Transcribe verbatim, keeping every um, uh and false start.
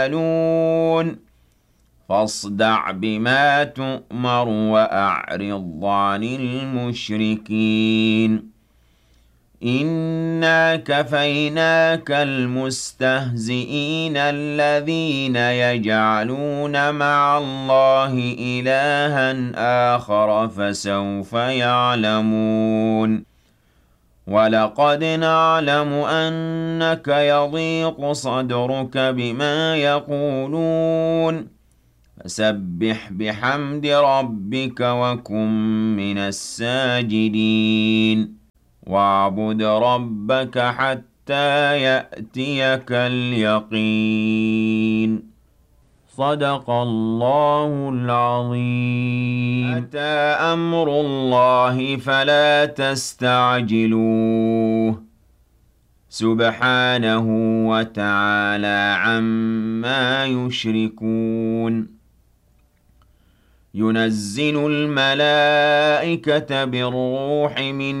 يسألون فاصدع بما تؤمر وأعرض عن المشركين إنا كفيناك المستهزئين الذين يجعلون مع الله إلها آخر فسوف يعلمون وَلَقَدْ نَعْلَمُ أَنَّكَ يَضِيقُ صَدْرُكَ بِمَا يَقُولُونَ فَسَبِّحْ بِحَمْدِ رَبِّكَ وَكُن مِّنَ السَّاجِدِينَ وَاعْبُدْ رَبَّكَ حَتَّىٰ يَأْتِيَكَ الْيَقِينُ صدق الله العظيم. أتى أمر الله فلا تستعجلوه سبحانه وتعالى عما يشركون ينزل الملائكة بالروح من